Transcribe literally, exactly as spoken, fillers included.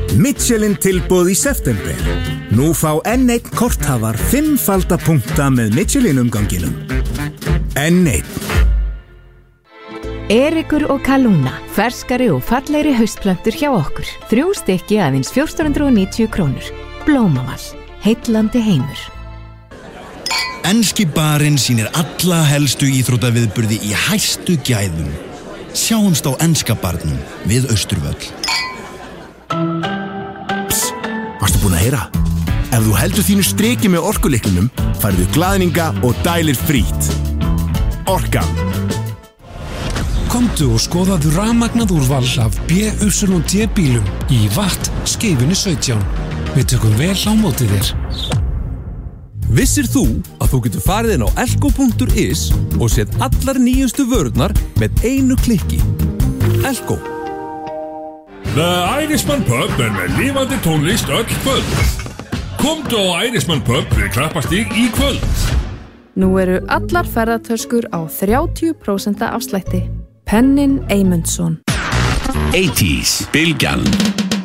Michelin tilboð í september. Nú fá enn einn korthafar fimmfalda punkta með Michelin umganginum. Enn einn. Erikur og Kalúna, ferskari og fallegri haustplöntur hjá okkur. Þrjú stykki aðeins fjórtán hundruð og níutíu krónur. Blómavall, heillandi heimur. Enski barinn sýnir alla helstu íþróttaviðburði í hæstu gæðum. Sjáumst á enska barnum við Austurvöll. Pss, varstu búin að heyra? Ef þú heldur þínu striki með orkulyklinum, færðu glaðninga og dælir frítt. Orkan. Komdu og skoðaðu rafmagnað úrval af B Y D bílum í Watt Skeifunni sautján. Við tökum vel á móti þér. Vissir þú að þú getur farið inn á elko punktur is og séð allar nýjustu vörurnar með einu klikki? Elko. The Irishman Pub er með lifandi tónlist öll kvöld. Komdu á Irishman Pub við Krappastíg í kvöld. Nú eru allar ferðatöskur á þrjátíu prósent afslætti. Pennin Eymundsson. eighties, Bylgjan.